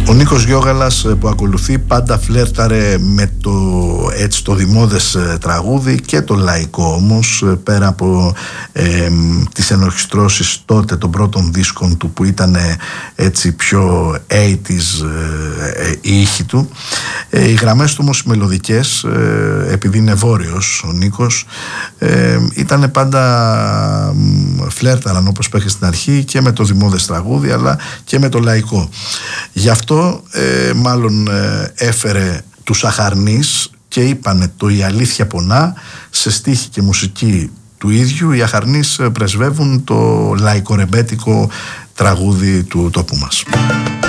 Ο Νίκος Γιώγαλας που ακολουθεί πάντα φλέρταρε με το δημόδες τραγούδι και το λαϊκό όμως, πέρα από τις ενορχιστρώσεις τότε των πρώτων δίσκων του που ήταν έτσι πιο 80s η ήχη του. Οι γραμμές του όμως μελωδικές, επειδή είναι βόρειος ο Νίκος, ήταν πάντα φλέρταραν, όπως είπα και στην αρχή, και με το δημόδες τραγούδι αλλά και με το λαϊκό. Γι' αυτό μάλλον έφερε τους Αχαρνείς και είπανε το «Η αλήθεια πονά» σε στίχη και μουσική του ίδιου. Οι Αχαρνείς πρεσβεύουν το λαϊκορεμπέτικο τραγούδι του τόπου μας.